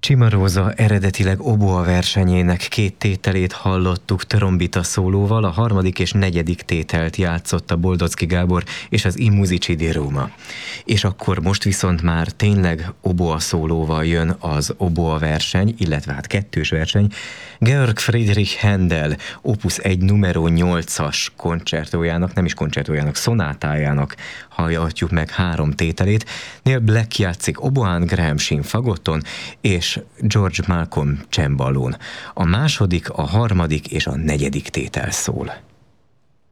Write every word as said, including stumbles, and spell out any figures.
Cimarosa eredetileg oboa versenyének két tételét hallottuk trombita szólóval, a harmadik és negyedik tételt játszotta Boldocki Gábor és az I Musici di Roma. És akkor most viszont már tényleg oboa szólóval jön az oboa verseny, illetve hát kettős verseny. Georg Friedrich Händel Opus egy numero nyolcas koncertójának, nem is koncertójának, szonátájának hallgatjuk meg három tételét. Neil Black játszik oboán, Graham Shin fagotton, és George Malcolm cemballón. A második, a harmadik és a negyedik tétel szól.